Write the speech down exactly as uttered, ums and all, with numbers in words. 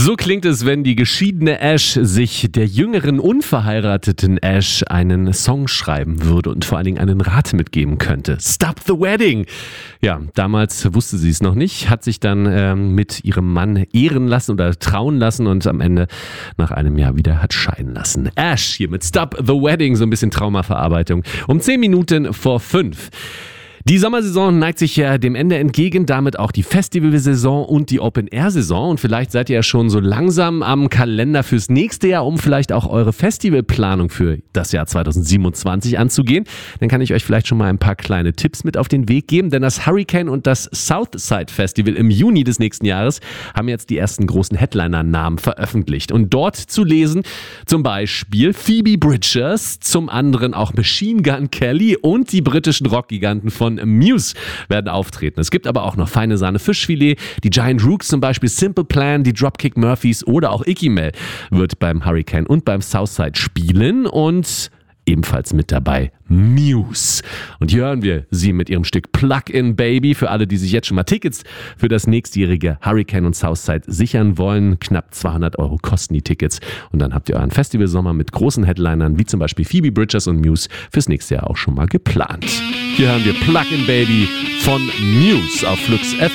So klingt es, wenn die geschiedene Ash sich der jüngeren, unverheirateten Ash einen Song schreiben würde und vor allen Dingen einen Rat mitgeben könnte. Stop the wedding! Ja, damals wusste sie es noch nicht, hat sich dann ähm, mit ihrem Mann ehren lassen oder trauen lassen und am Ende nach einem Jahr wieder hat scheiden lassen. Ash hier mit Stop the Wedding, so ein bisschen Traumaverarbeitung. Um zehn Minuten vor fünf. Die Sommersaison neigt sich ja dem Ende entgegen, damit auch die Festivalsaison und die Open-Air-Saison. Und vielleicht seid ihr ja schon so langsam am Kalender fürs nächste Jahr, um vielleicht auch eure Festivalplanung für das Jahr zwanzig siebenundzwanzig anzugehen. Dann kann ich euch vielleicht schon mal ein paar kleine Tipps mit auf den Weg geben, denn das Hurricane und das Southside Festival im Juni des nächsten Jahres haben jetzt die ersten großen Headliner-Namen veröffentlicht. Und dort zu lesen zum Beispiel Phoebe Bridgers, zum anderen auch Machine Gun Kelly und die britischen Rockgiganten von Muse werden auftreten. Es gibt aber auch noch feine Sahne Fischfilet, die Giant Rooks zum Beispiel, Simple Plan, die Dropkick Murphys oder auch Icky Mel wird beim Hurricane und beim Southside spielen und ebenfalls mit dabei Muse. Und hier hören wir sie mit ihrem Stück Plug-in Baby. Für alle, die sich jetzt schon mal Tickets für das nächstjährige Hurricane und Southside sichern wollen. Knapp zweihundert Euro kosten die Tickets. Und dann habt ihr euren Festivalsommer mit großen Headlinern wie zum Beispiel Phoebe Bridgers und Muse fürs nächste Jahr auch schon mal geplant. Hier hören wir Plug-in Baby von Muse auf Flux F M.